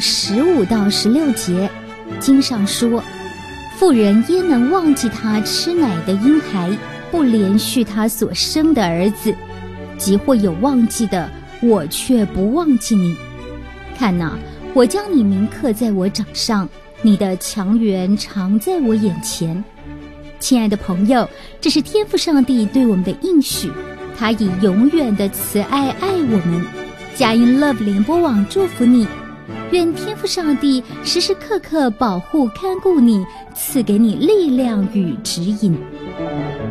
15到16节，经上说，妇人焉能忘记她吃奶的婴孩，不连续她所生的儿子？即或有忘记的，我却不忘记你。看哪，我将你名刻在我掌上，你的强援常在我眼前。亲爱的朋友，这是天父上帝对我们的应许，他以永远的慈爱爱我们。佳音 Love 联播网祝福你，愿天父上帝时时刻刻保护看顾你，赐给你力量与指引。